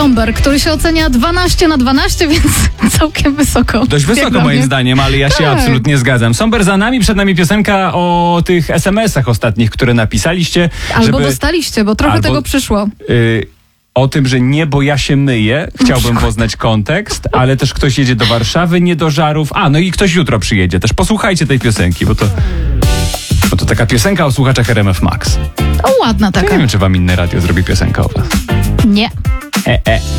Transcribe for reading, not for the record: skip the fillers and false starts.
Somber, który się ocenia 12/12, więc całkiem wysoko. Dość wysoko moim zdaniem, ale ja się absolutnie zgadzam. Somber za nami, przed nami piosenka o tych SMS-ach ostatnich, które napisaliście. Albo dostaliście, bo trochę tego przyszło. O tym, że nie, bo ja się myję. Chciałbym poznać kontekst, ale też ktoś jedzie do Warszawy, nie do Żarów. No i ktoś jutro przyjedzie też. Posłuchajcie tej piosenki, bo to taka piosenka o słuchaczach RMF Max. O, ładna taka. Ja nie wiem, czy wam inne radio zrobi piosenkę o was. Nie.